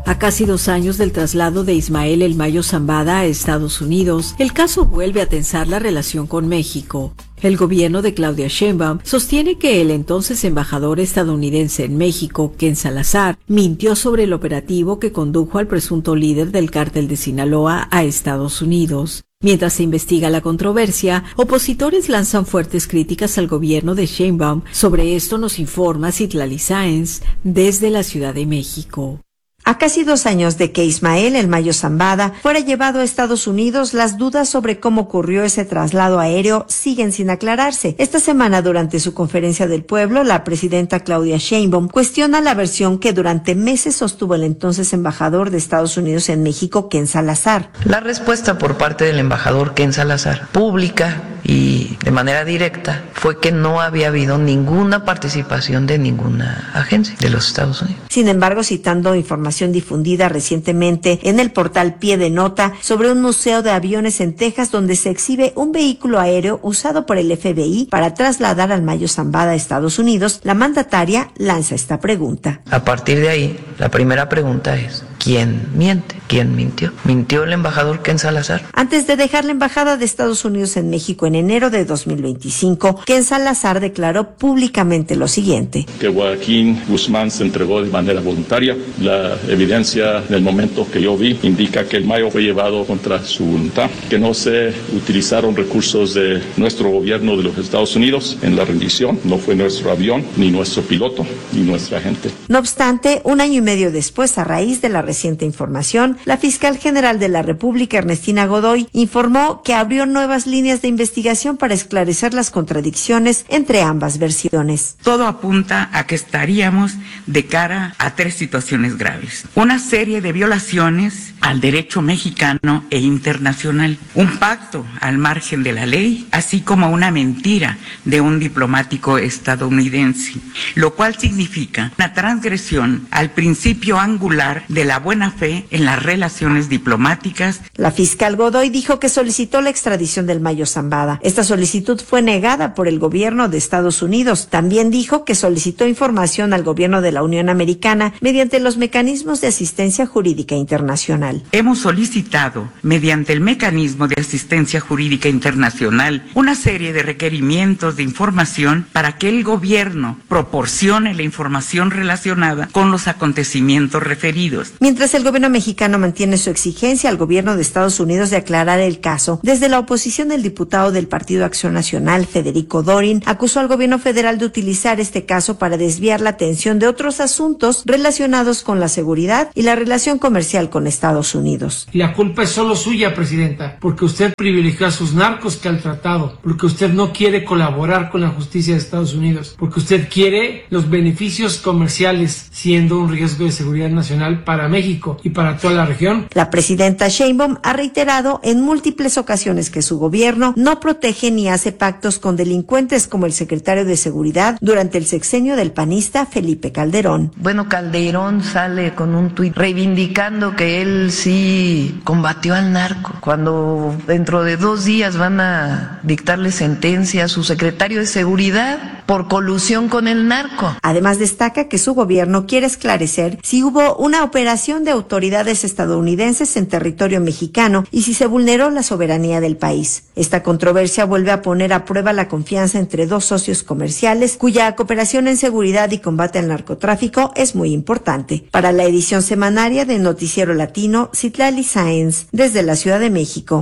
A casi 2 años del traslado de Ismael El Mayo Zambada a Estados Unidos, el caso vuelve a tensar la relación con México. El gobierno de Claudia Sheinbaum sostiene que el entonces embajador estadounidense en México, Ken Salazar, mintió sobre el operativo que condujo al presunto líder del cártel de Sinaloa a Estados Unidos. Mientras se investiga la controversia, opositores lanzan fuertes críticas al gobierno de Sheinbaum. Sobre esto nos informa Citlali Sáenz desde la Ciudad de México. A casi 2 años de que Ismael El Mayo Zambada fuera llevado a Estados Unidos, las dudas sobre cómo ocurrió ese traslado aéreo siguen sin aclararse. Esta semana, durante su conferencia del pueblo, la presidenta Claudia Sheinbaum cuestiona la versión que durante meses sostuvo el entonces embajador de Estados Unidos en México, Ken Salazar. La respuesta por parte del embajador Ken Salazar, pública y de manera directa, fue que no había habido ninguna participación de ninguna agencia de los Estados Unidos. Sin embargo, citando información difundida recientemente en el portal Pie de Nota sobre un museo de aviones en Texas donde se exhibe un vehículo aéreo usado por el FBI para trasladar al Mayo Zambada a Estados Unidos, la mandataria lanza esta pregunta. A partir de ahí, la primera pregunta es, ¿quién miente? ¿Quién mintió? ¿Mintió el embajador Ken Salazar? Antes de dejar la embajada de Estados Unidos en México en enero de 2025, Ken Salazar declaró públicamente lo siguiente. Que Joaquín Guzmán se entregó de manera voluntaria. La evidencia del momento que yo vi indica que el Mayo fue llevado contra su voluntad, que no se utilizaron recursos de nuestro gobierno de los Estados Unidos en la rendición. No fue nuestro avión, ni nuestro piloto, ni nuestra gente. No obstante, 1 año y medio después, a raíz de la reciente información, la fiscal general de la República, Ernestina Godoy, informó que abrió nuevas líneas de investigación para esclarecer las contradicciones entre ambas versiones. Todo apunta a que estaríamos de cara a 3 situaciones graves. Una serie de violaciones al derecho mexicano e internacional, un pacto al margen de la ley, así como una mentira de un diplomático estadounidense, lo cual significa una transgresión al principio angular de la buena fe en las relaciones diplomáticas. La fiscal Godoy dijo que solicitó la extradición del Mayo Zambada. Esta solicitud fue negada por el gobierno de Estados Unidos. También dijo que solicitó información al gobierno de la Unión Americana mediante los mecanismos de asistencia jurídica internacional. Hemos solicitado, mediante el mecanismo de asistencia jurídica internacional, una serie de requerimientos de información para que el gobierno proporcione la información relacionada con los acontecimientos referidos. Mientras el gobierno mexicano mantiene su exigencia al gobierno de Estados Unidos de aclarar el caso, desde la oposición el diputado del Partido Acción Nacional, Federico Dorin, acusó al gobierno federal de utilizar este caso para desviar la atención de otros asuntos relacionados con la seguridad y la relación comercial con Estados Unidos. La culpa es solo suya, presidenta, porque usted privilegió a sus narcos que al tratado, porque usted no quiere colaborar con la justicia de Estados Unidos, porque usted quiere los beneficios comerciales, siendo un riesgo de seguridad nacional para México y para toda la región. La presidenta Sheinbaum ha reiterado en múltiples ocasiones que su gobierno no protege ni hace pactos con delincuentes como el secretario de Seguridad durante el sexenio del panista Felipe Calderón. Bueno, Calderón sale con un tuit reivindicando que él sí combatió al narco, cuando dentro de 2 días van a dictarle sentencia a su secretario de Seguridad por colusión con el narco. Además, destaca que su gobierno quiere esclarecer si hubo una operación de autoridades estadounidenses en territorio mexicano y si se vulneró la soberanía del país. Esta controversia vuelve a poner a prueba la confianza entre 2 socios comerciales cuya cooperación en seguridad y combate al narcotráfico es muy importante. Para la edición semanaria de Noticiero Latino, Citlali Sáenz, desde la Ciudad de México.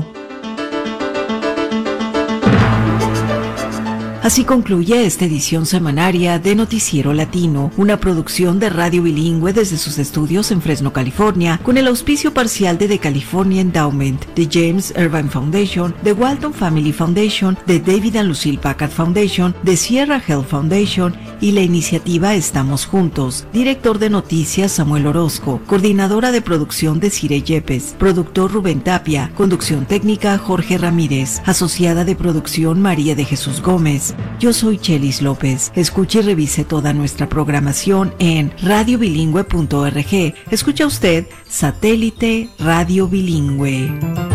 Así concluye esta edición semanaria de Noticiero Latino, una producción de Radio Bilingüe desde sus estudios en Fresno, California, con el auspicio parcial de The California Endowment, de James Irvine Foundation, de Walton Family Foundation, de David and Lucille Packard Foundation, de Sierra Health Foundation y la iniciativa Estamos Juntos. Director de Noticias Samuel Orozco, coordinadora de producción de Cire Yepes, productor Rubén Tapia, conducción técnica Jorge Ramírez, asociada de producción María de Jesús Gómez. Yo soy Chelis López. Escuche y revise toda nuestra programación en radiobilingüe.org. Escucha usted Satélite Radio Bilingüe.